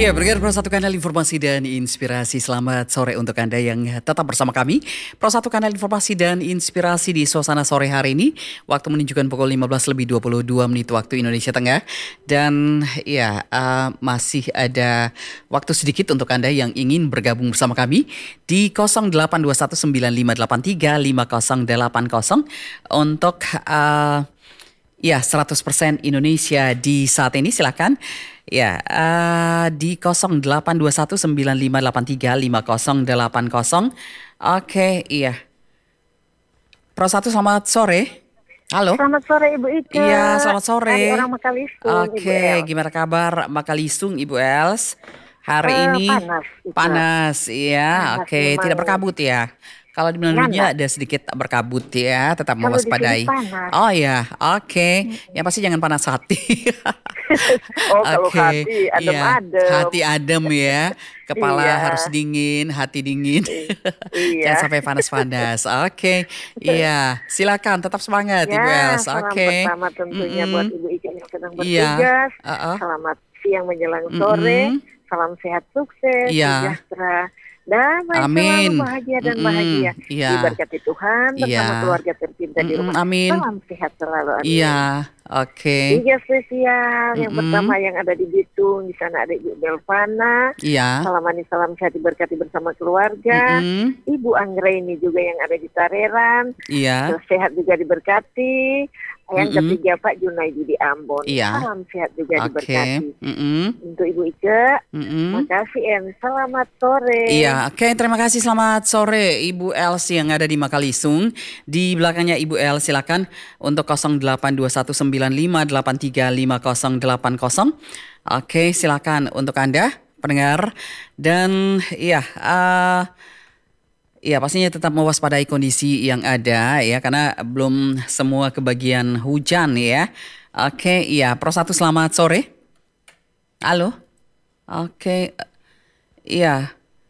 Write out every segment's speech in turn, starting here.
Iya, bergerak Pro Satu Kanal Informasi dan Inspirasi. Selamat sore untuk Anda yang tetap bersama kami. Pro Satu Kanal Informasi dan Inspirasi di suasana sore hari ini. Waktu menunjukkan pukul 15 lebih 22 menit waktu Indonesia Tengah. Dan ya, masih ada waktu sedikit untuk Anda yang ingin bergabung bersama kami di 082195835080 untuk ya 100% Indonesia di saat ini. Silakan. Ya, di 082195835080. Oke, iya. Pro Satu, selamat sore. Halo. Selamat sore Ibu Ike. Iya, selamat sore. Dari orang Makalistung, Ibu Oke, Els. gimana kabar Makalistung, Ibu Els? Hari ini Panas, Ike. panas, iya. Panas Oke, tidak memang. berkabut ya. Kalau di Manado ada sedikit berkabut ya, tetap Kalau di sini mewaspadai. panas. Oh ya, oke. Yang pasti jangan panas hati. Oh, kalau Oke, hati iya. adem-adem. Hati adem ya. Kepala Iya. harus dingin, hati dingin. Iya. Jangan sampai panas-panas. Oke, iya. Silakan, tetap semangat Ibu Ya, Els. salam Oke. pertama tentunya buat Ibu Ike yang sedang Iya. bertugas. Uh-uh. Selamat siang menjelang sore. Salam sehat, sukses, Iya. sejahtera, damai, Amin. selalu bahagia dan bahagia. Iya. Diberkati Tuhan bersama Iya. keluarga tercinta di rumah. Amin. Salam sehat selalu. Amin. Iya. Oke. Tiga spesial. Yang pertama yang ada di Bitung, di sana ada Ibu Belvana. Iya. Salam manis, salam sehat diberkati bersama keluarga. Ibu Anggraini juga yang ada di Tareran. Iya. Sehat juga diberkati. Yang ketiga Pak Junaidi di Ambon. Iya. Salam sehat juga diberkati. Oke. Untuk Ibu Ike, makasih and selamat sore. Iya, oke, terima kasih. Selamat sore Ibu Els yang ada di Makalistung. Di belakangnya Ibu Els, silakan untuk 082195835080. Oke, silakan untuk Anda pendengar. Dan iya, iya, pastinya tetap mewaspadai kondisi yang ada ya, karena belum semua kebagian hujan ya. Oke, iya, Pro Satu, selamat sore. Halo. Oke. Iya.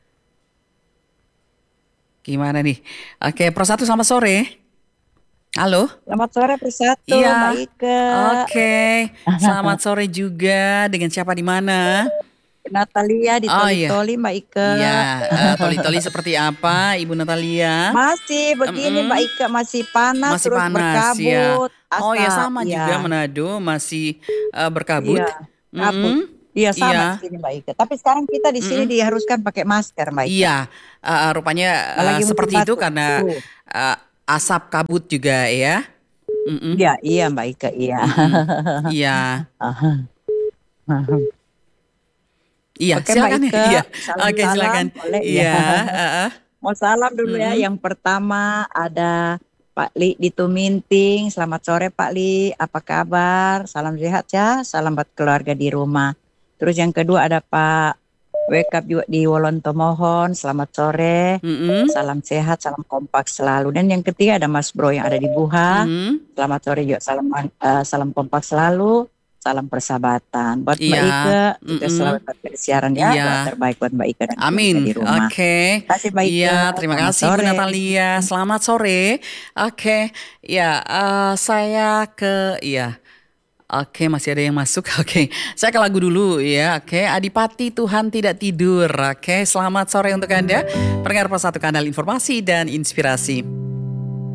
Gimana nih? Oke, Pro Satu, selamat sore. Halo. Selamat sore Pro Satu, Iya. Mbak Ike. Oke. Selamat sore juga. Dengan siapa di mana? Natalia di Toli-Toli, Mbak Ike. Iya, Toli-Toli seperti apa Ibu Natalia? Masih begini Mbak Ike, masih panas, Masih terus panas ya. berkabut. Oh ya, asap, sama juga Manado masih berkabut. Iya, kabut. Iya, sama di sini Mbak Ike. Tapi sekarang kita di sini diharuskan pakai masker, Mbak Ike. Iya, rupanya seperti itu karena asap kabut juga ya. Iya, iya Mbak Ike, iya. Iya. Iya, Oke, silakan. Mbak Ike. Iya. Salam, Oke, silakan. boleh Iya, ya. Mau salam dulu ya. Yang pertama ada Pak Li di Tuminting. Selamat sore Pak Li, apa kabar? Salam sehat ya, salam buat keluarga di rumah. Terus yang kedua ada Pak Wake Up juga di Wolontomohon. Selamat sore, salam sehat, salam kompak selalu. Dan yang ketiga ada Mas Bro yang ada di Buha. Selamat sore juga, salam kompak selalu. Salam persahabatan buat Mbak Ike, juga selamat siaran ya, doa terbaik buat Mbak Ike dan amin. di rumah. Oke. Terima kasih Mbak Ike. Iya, terima kasih Bu Natalia. Selamat sore. Oke. Ya, saya ke Oke, masih ada yang masuk. Oke, saya ke lagu dulu ya. Oke, Adipati Tuhan Tidak Tidur. Oke, selamat sore untuk Anda. Pendengar Pro Satu Kanal Informasi dan Inspirasi.